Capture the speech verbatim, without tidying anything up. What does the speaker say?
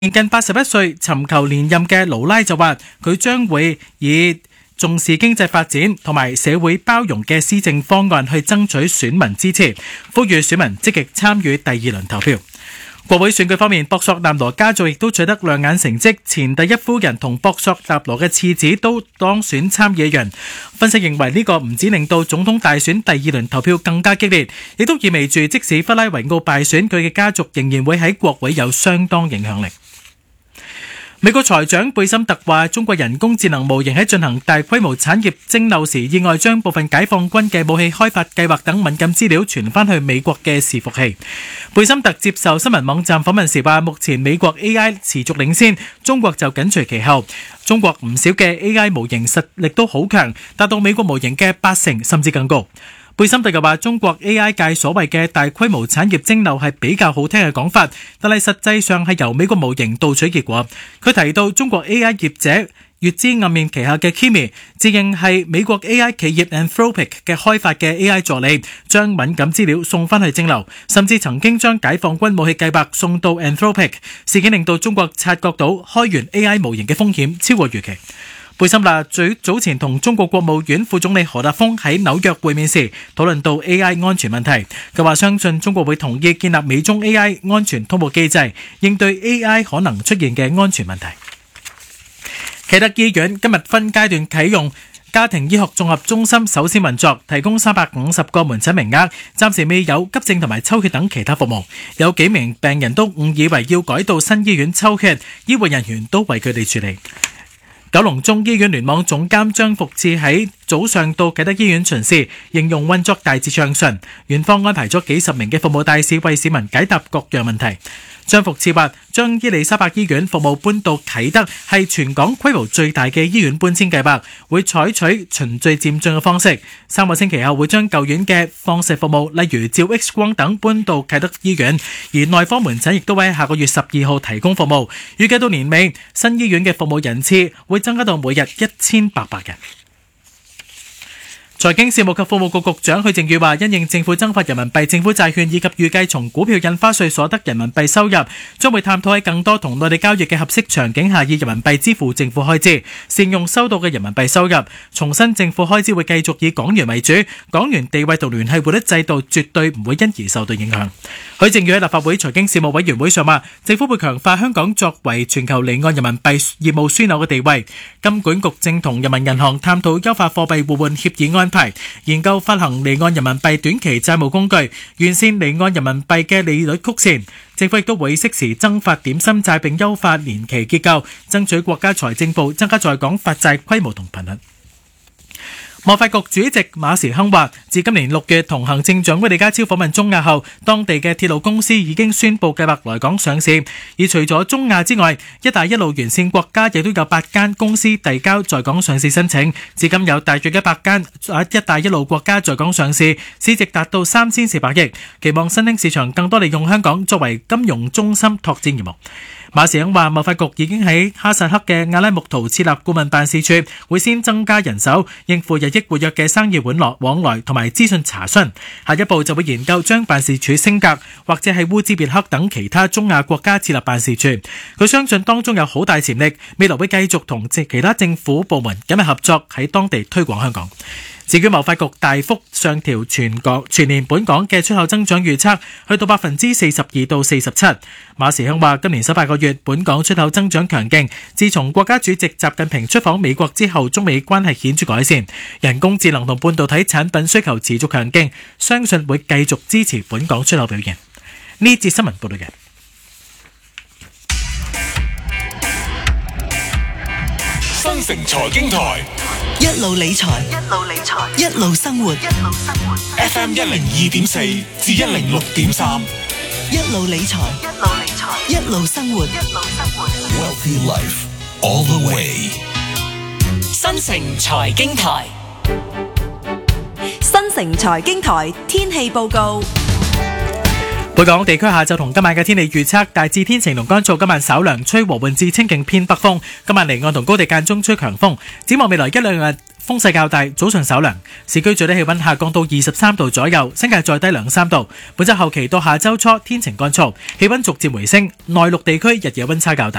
年近八十一歲尋求連任嘅盧拉就話，佢將會以重視經濟發展同埋社會包容嘅施政方案去爭取選民支持，呼籲選民積極參與第二輪投票。國會選舉方面，博索納羅家族亦都取得亮眼成績，前第一夫人同博索納羅嘅次子都當選參議員。分析認為呢個唔止令到總統大選第二輪投票更加激烈，亦都意味住即使弗拉維奧敗選，佢嘅家族仍然會喺國會有相當影響力。美國財長貝森特話，中國人工智能模型喺進行大規模產業徵漏時，意外將部分解放軍嘅武器開發計劃等敏感資料傳翻去美國嘅伺服器。貝森特接受新聞網站訪問時話，目前美國 A I 持續領先，中國就緊隨其後。中國唔少嘅 A I 模型實力都好強，達到美國模型嘅八成甚至更高。貝森特又話，中國 A I 界所謂嘅大規模產業徵漏係比較好聽嘅講法，但係實際上係由美國模型盜取結果。佢提到中國 A I 業者月之暗面旗下嘅 Kimi 自認係美國 A I 企業 Anthropic 嘅開發嘅 A I 助理，將敏感資料送翻去徵漏，甚至曾經將解放軍武器計劃送到 Anthropic。事件令到中國察覺到開源 A I 模型嘅風險超過預期。貝森特最早前同中國國務院副總理何立峰喺紐約會面時，討論到 A I 安全問題。佢話相信中國會同意建立美中 A I 安全通報機制，應對 A I 可能出現嘅安全問題。啟德醫院今日分階段啟用家庭醫學綜合中心首先運作，提供三百五十個門診名額，暫時未有急症同埋抽血等其他服務。有幾名病人都誤以為要改到新醫院抽血，醫護人員都為佢哋處理。九龍中醫院聯網總監張福智喺早上到啟德醫院巡視，形容運作大致暢順，院方安排咗幾十名嘅服務大使為市民解答各樣問題。張福智話，將伊利沙伯醫院服務搬到啟德係全港規模最大嘅醫院搬遷計劃，會採取循序漸進嘅方式。三個星期後會將舊院嘅放射服務，例如照 X 光等搬到啟德醫院，而內科門診亦都會喺下個月十二號提供服務。預計到年尾，新醫院嘅服務人次會增加到每日一千八百人。財經事務及庫務局局長許正宇話，因應政府增發人民幣政府債券以及預計從股票印花稅所得人民幣收入，將會探討喺更多同內地交易嘅合適場景下，以人民幣支付政府開支，善用收到嘅人民幣收入。重申政府開支會繼續以港元為主，港元地位同聯繫匯率制度絕對唔會因而受到影響。許正宇喺立法會財經事務委員會上話，政府會強化香港作為全球離岸人民幣業務樞紐嘅地位。金管局正同人民銀行探討優化貨幣互換協議安排，研究發行離岸人民幣短期債務工具，完善離岸人民幣嘅利率曲線。政府亦都會適時增發點心債並優化年期結構，爭取國家財政部增加在港發債規模同頻率。貿發局主席馬時亨話，自今年六月同行政長官李家超訪問中亞後，當地嘅鐵路公司已經宣布計劃來港上市。而除咗中亞之外，一帶一路沿線國家亦都有八間公司遞交在港上市申請，至今有大約一百間一帶一路國家在港上市，市值達到三千四百億，期望新興市場更多利用香港作為金融中心拓展業務。馬時亨話，貿發局已經喺哈薩克嘅阿拉木圖設立顧問辦事處，會先增加人手，應付日益活躍嘅生意往來同埋資訊查詢。下一步就會研究將辦事處升格，或者喺烏茲別克等其他中亞國家設立辦事處。佢相信當中有好大潛力，未來會繼續同其他政府部門緊密合作，喺當地推廣香港。至於貿發局大幅上調全港全年本港嘅出口增長預測，去到百分之四十二到四十七。馬時亨話，今年首八個月本港出口增長強勁，自從國家主席習近平出訪美國之後，中美關係顯著改善，人工智能同半導體產品需求持續強勁，相信會繼續支持本港出口表現。呢節新聞報道嘅。 新城財經台， 一路理財，一路理財，一路生活，一路生活。 F M 一零二點四至一零六點三， 一路理財，一路理財，一路生活，一路生活。 Wealthy life all the way。 新城財經台， 新城財經台天氣報告。 本港地區下晝同今晚嘅天氣預測，大致天晴同乾燥，今晚稍涼，吹和緩至清勁偏北風。今晚離岸同高地間中吹強風。展望未來一兩日風勢較大，早上稍涼，市區最低氣溫下降到二十三度左右，新界再低兩三度。本週後期到下週初天晴乾燥，氣溫逐漸回升，內陸地區日夜溫差較大。